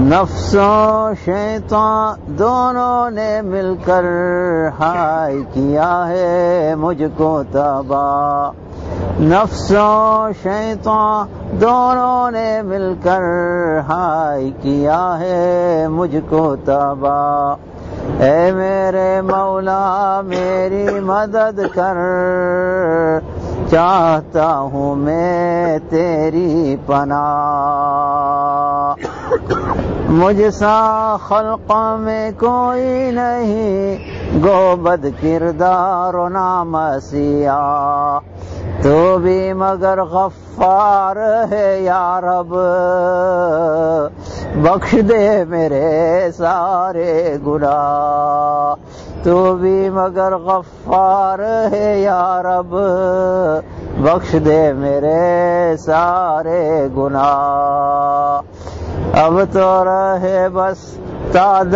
نفس و شیطان دونوں نے مل کر ہائے کیا ہے مجھ کو تباہ، نفس و شیطان دونوں نے مل کر ہائے کیا ہے مجھ کو تباہ۔ اے میرے مولا میری مدد کر، چاہتا ہوں میں تیری پناہ۔ مجھ سا خلق میں کوئی نہیں، گو بد کردار و نامسیح، تو بھی مگر غفار ہے یا رب، بخش دے میرے سارے گناہ۔ تو بھی مگر غفار ہے یا رب، بخش دے میرے سارے گناہ۔ اب تو رہے بس